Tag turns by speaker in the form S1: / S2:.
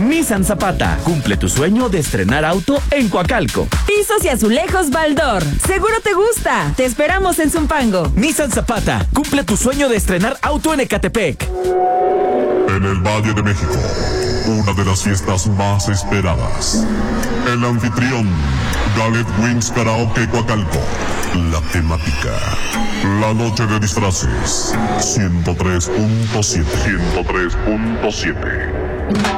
S1: Nissan Zapata, cumple tu sueño de estrenar auto en Coacalco.
S2: Pisos y azulejos Baldor. Seguro te gusta. Te esperamos en Zumpango.
S1: Nissan Zapata, cumple tu sueño de estrenar auto en Ecatepec.
S3: En el Valle de México, una de las fiestas más esperadas. El anfitrión, Gallet Wings Karaoke Coacalco. La temática, la noche de disfraces. 103.7.